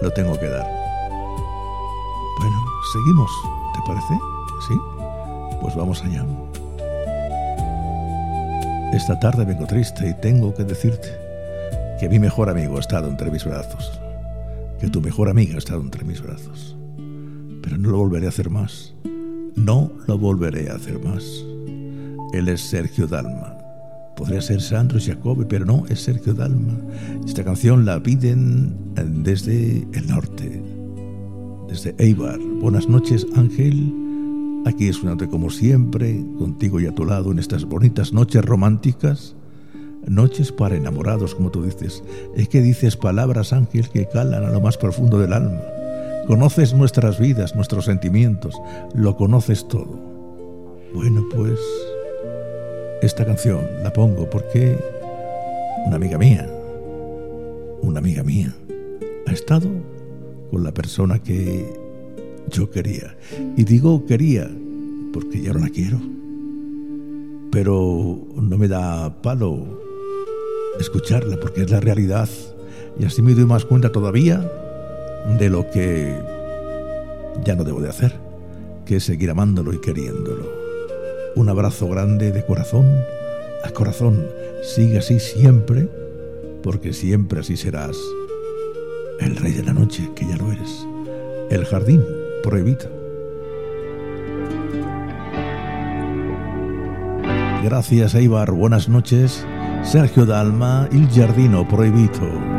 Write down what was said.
lo tengo que dar. Bueno, seguimos, ¿te parece? ¿Sí? Pues vamos allá. Esta tarde vengo triste y tengo que decirte que mi mejor amigo ha estado entre mis brazos, que tu mejor amiga ha estado entre mis brazos. Pero no lo volveré a hacer más. No lo volveré a hacer más. Él es Sergio Dalma. Podría ser Sandro Jacobi, pero no, es Sergio Dalma. Esta canción la piden desde el norte, desde Eibar. Buenas noches, Ángel. Aquí es una noche como siempre, contigo y a tu lado en estas bonitas noches románticas. Noches para enamorados, como tú dices. Es que dices palabras, Ángel, que calan a lo más profundo del alma. Conoces nuestras vidas, nuestros sentimientos, lo conoces todo. Bueno, pues esta canción la pongo porque una amiga mía ha estado con la persona que yo quería. Y digo quería porque ya no la quiero. Pero no me da palo escucharla porque es la realidad. Y así me doy más cuenta todavía de lo que ya no debo de hacer, que es seguir amándolo y queriéndolo. Un abrazo grande de corazón a corazón. Sigue así siempre, porque siempre así serás el rey de la noche, que ya lo eres. El jardín prohibido. Gracias, Eibar. Buenas noches. Sergio Dalma, Il giardino proibito.